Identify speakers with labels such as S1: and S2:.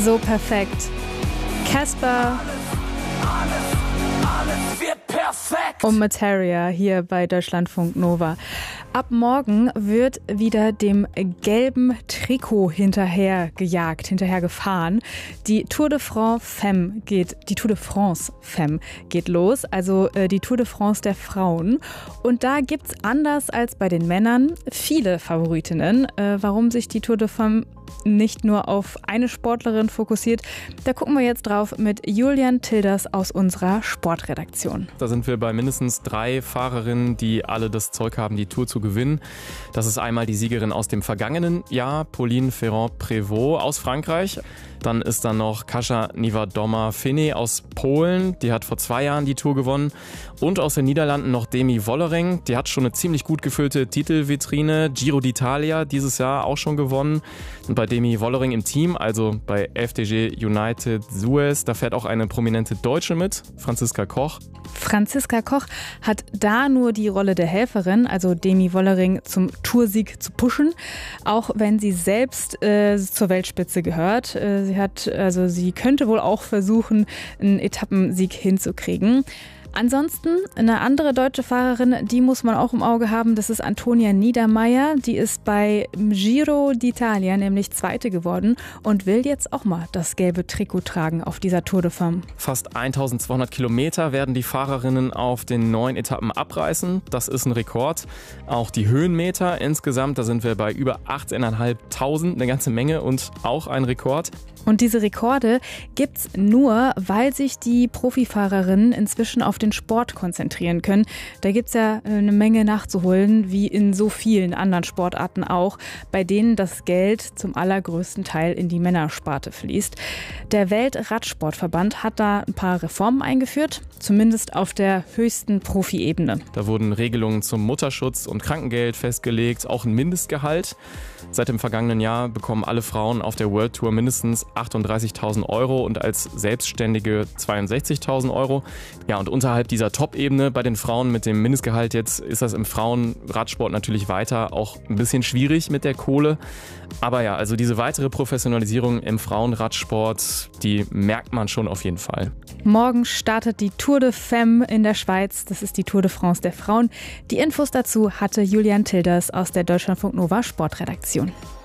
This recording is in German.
S1: So perfekt. Casper
S2: wird perfekt.
S1: und Materia hier bei Deutschlandfunk Nova. Ab morgen wird wieder dem gelben Trikot hinterher gefahren. Die Tour de France Femme geht los, also die Tour de France der Frauen. Und da gibt's anders als bei den Männern viele Favoritinnen. Warum sich die Tour de Femme nicht nur auf eine Sportlerin fokussiert, da gucken wir jetzt drauf mit Julian Tilders aus unserer Sportredaktion.
S3: Da sind wir bei mindestens 3 Fahrerinnen, die alle das Zeug haben, die Tour zu gewinnen. Das ist einmal die Siegerin aus dem vergangenen Jahr, Pauline Ferrand-Prévot aus Frankreich. Dann ist da noch Kasia Niewiadoma-Finney aus Polen, die hat vor 2 Jahren die Tour gewonnen. Und aus den Niederlanden noch Demi Vollering, die hat schon eine ziemlich gut gefüllte Titelvitrine. Giro d'Italia dieses Jahr auch schon gewonnen. Und bei Demi Vollering im Team, also bei FDJ United Suez, da fährt auch eine prominente Deutsche mit, Franziska Koch.
S1: Franziska Koch hat da nur die Rolle der Helferin, also Demi Vollering zum Toursieg zu pushen, auch wenn sie selbst zur Weltspitze gehört. Sie könnte wohl auch versuchen, einen Etappensieg hinzukriegen. Ansonsten eine andere deutsche Fahrerin, die muss man auch im Auge haben, das ist Antonia Niedermeier. Die ist bei Giro d'Italia nämlich Zweite geworden und will jetzt auch mal das gelbe Trikot tragen auf dieser Tour de Femme.
S3: Fast 1200 Kilometer werden die Fahrerinnen auf den 9 Etappen abreißen. Das ist ein Rekord. Auch die Höhenmeter insgesamt, da sind wir bei über 18.500, eine ganze Menge und auch ein Rekord.
S1: Und diese Rekorde gibt's nur, weil sich die Profifahrerinnen inzwischen auf den Sport konzentrieren können. Da gibt's ja eine Menge nachzuholen, wie in so vielen anderen Sportarten auch, bei denen das Geld zum allergrößten Teil in die Männersparte fließt. Der Weltradsportverband hat da ein paar Reformen eingeführt, zumindest auf der höchsten Profi-Ebene.
S3: Da wurden Regelungen zum Mutterschutz und Krankengeld festgelegt, auch ein Mindestgehalt. Seit dem vergangenen Jahr bekommen alle Frauen auf der World Tour mindestens 38.000 € und als Selbstständige 62.000 €. Ja, und unterhalb dieser Top-Ebene bei den Frauen mit dem Mindestgehalt jetzt ist das im Frauenradsport natürlich weiter auch ein bisschen schwierig mit der Kohle. Aber ja, also diese weitere Professionalisierung im Frauenradsport, die merkt man schon auf jeden Fall.
S1: Morgen startet die Tour de Femme in der Schweiz. Das ist die Tour de France der Frauen. Die Infos dazu hatte Julian Tilders aus der Deutschlandfunk Nova Sportredaktion.